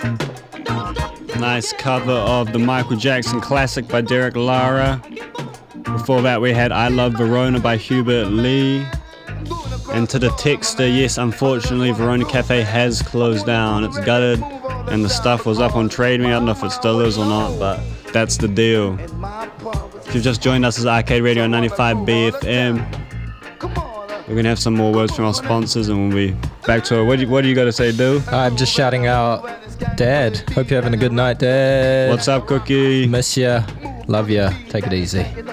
Nice cover of the Michael Jackson classic by Derek Lara. Before that we had I Love Verona by Hubert Lee. And to the texter, yes, unfortunately Verona Cafe has closed down. It's gutted and the stuff was up on Trade Me. I don't know if it still is or not, but that's the deal. If you've just joined us, this is Arcade Radio 95 BFM. We're going to have some more words from our sponsors and we'll be back to it. What do you got to say, Do? I'm just shouting out, Dad. Hope you're having a good night, Dad. What's up, Cookie? Miss ya. Love ya. Take it easy.